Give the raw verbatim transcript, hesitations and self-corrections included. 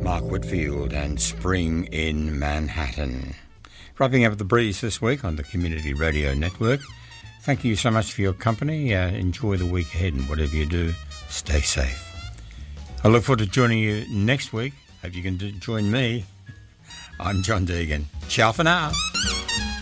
Mark Whitfield and Spring in Manhattan. Wrapping up the breeze this week on the Community Radio Network. Thank you so much for your company. Uh, enjoy the week ahead, and whatever you do, stay safe. I look forward to joining you next week. Hope you can do, join me. I'm John Deegan. Ciao for now.